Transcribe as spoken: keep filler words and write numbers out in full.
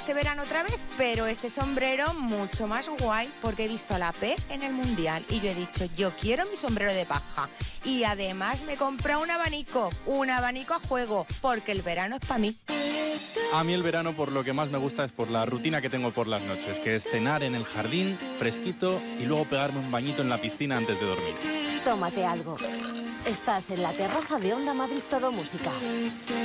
este verano otra vez, pero este sombrero mucho más guay porque he visto a la P en el Mundial y yo he dicho, yo quiero mi sombrero de paja. Y además me he comprado un abanico, un abanico a juego, porque el verano es para mí. A mí el verano por lo que más me gusta es por la rutina que tengo por las noches, que es cenar en el jardín, fresquito, y luego pegarme un bañito en la piscina antes de dormir. Tómate algo. Estás en la terraza de Onda Madrid Todo Música.